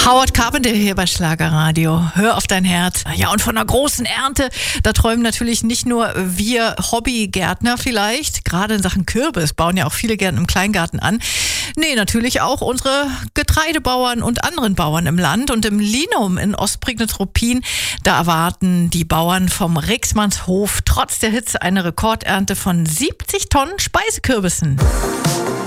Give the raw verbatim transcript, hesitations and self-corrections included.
Howard Carpenter hier bei Schlagerradio. Hör auf dein Herz. Ja, und von einer großen Ernte, da träumen natürlich nicht nur wir Hobbygärtner vielleicht, gerade in Sachen Kürbis bauen ja auch viele Gärten im Kleingarten an. Nee, natürlich auch unsere Getreidebauern und anderen Bauern im Land. Und im Linum in Ostprignitz-Ruppin, da erwarten die Bauern vom Rixmannshof trotz der Hitze eine Rekordernte von siebzig Tonnen Speisekürbissen.